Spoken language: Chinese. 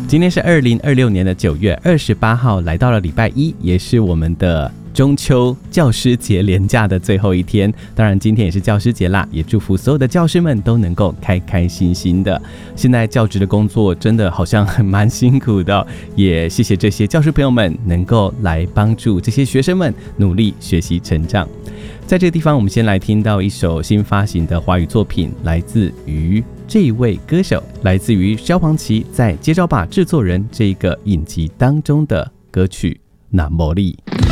今天是2026年的9月28号，来到了礼拜一，也是我们的中秋教师节连假的最后一天。当然今天也是教师节啦，也祝福所有的教师们都能够开开心心的。现在教职的工作真的好像很蛮辛苦的，也谢谢这些教师朋友们能够来帮助这些学生们努力学习成长。在这个地方，我们先来听到一首新发行的华语作品，来自于这一位歌手，来自于萧煌奇在《接招吧制作人》这个影集当中的歌曲《那茉莉》。